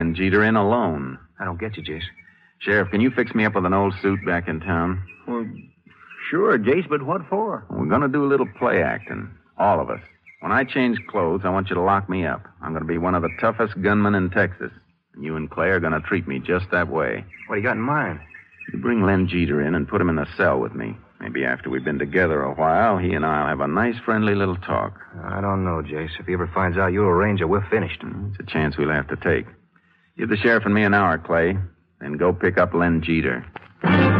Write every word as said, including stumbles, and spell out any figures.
Len Jeter in alone. I don't get you, Jace. Sheriff, can you fix me up with an old suit back in town? Well, sure, Jace, but what for? We're going to do a little play acting. All of us. When I change clothes, I want you to lock me up. I'm going to be one of the toughest gunmen in Texas. And you and Clay are going to treat me just that way. What do you got in mind? You bring Len Jeter in and put him in the cell with me. Maybe after we've been together a while, he and I'll have a nice, friendly little talk. I don't know, Jace. If he ever finds out you're a ranger, we're finished. It's a chance we'll have to take. Give the sheriff and me an hour, Clay. Then go pick up Len Jeter.